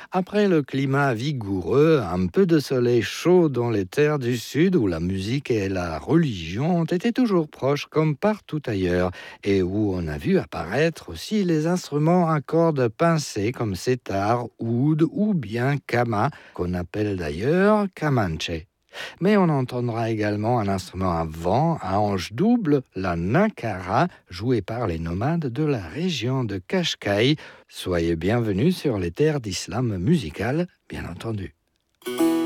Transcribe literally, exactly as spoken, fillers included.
Après le climat vigoureux, un peu de soleil chaud dans les terres du sud où la musique et la religion ont été toujours proches comme partout ailleurs et où on a vu apparaître aussi les instruments à cordes pincées comme setar, oud ou bien kama, qu'on appelle d'ailleurs kamanche. Mais on entendra également un instrument à vent à hanche double, la nakara, joué par les nomades de la région de Kashkai. Soyez bienvenus sur les terres d'islam musical, bien entendu.